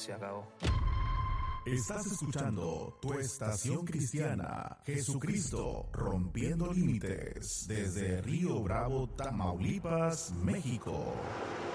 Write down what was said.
se acabó. Estás escuchando tu estación cristiana, Jesucristo rompiendo límites, desde Río Bravo, Tamaulipas, México.